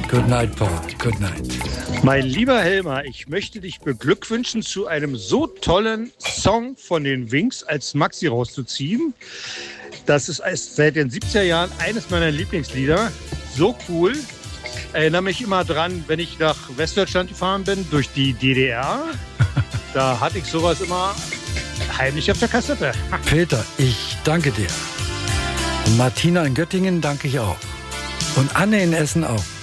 Good night, Paul. Good night. Mein lieber Helmer, ich möchte dich beglückwünschen, zu einem so tollen Song von den Wings als Maxi rauszuziehen. Das ist seit den 70er Jahren eines meiner Lieblingslieder. So cool. Erinnere mich immer dran, wenn ich nach Westdeutschland gefahren bin, durch die DDR. Da hatte ich sowas immer heimlich auf der Kassette. Peter, ich danke dir. Und Martina in Göttingen danke ich auch. Und Anne in Essen auch.